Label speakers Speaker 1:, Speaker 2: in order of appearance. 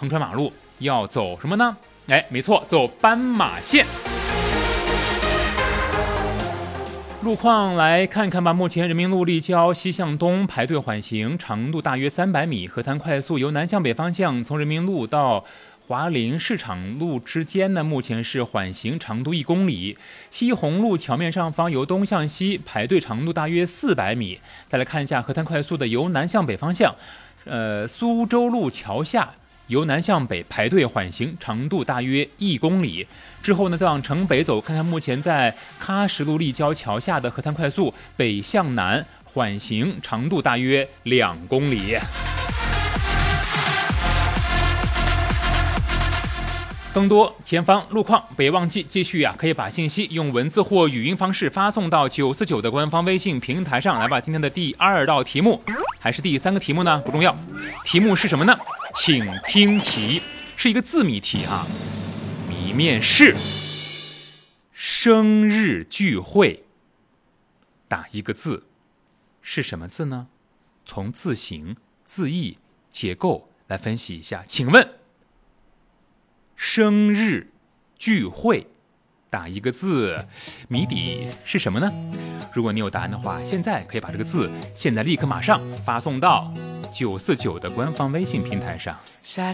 Speaker 1: 横穿马路，要走什么呢？没错，走斑马线。路况来看看吧。目前人民路立交西向东排队缓行，长度大约300米。河滩快速由南向北方向，从人民路到华林市场路之间呢，目前是缓行，长度1公里。西虹路桥面上方由东向西排队，长度大约400米。再来看一下河滩快速的由南向北方向，苏州路桥下由南向北排队缓行，长度大约1公里。之后呢，再往城北走，看看目前在喀什路立交桥下的河滩快速北向南缓行，长度大约2公里。更多前方路况别忘记继续可以把信息用文字或语音方式发送到949的官方微信平台上来吧。今天的第2道题目还是第3个题目呢？不重要，题目是什么呢？请听题，是一个字谜题谜面是生日聚会，打一个字，是什么字呢？从字形、字义、结构来分析一下。请问生日聚会打一个字，谜底是什么呢？如果你有答案的话，现在可以把这个字现在立刻马上发送到949的官方微信平台上。
Speaker 2: 夏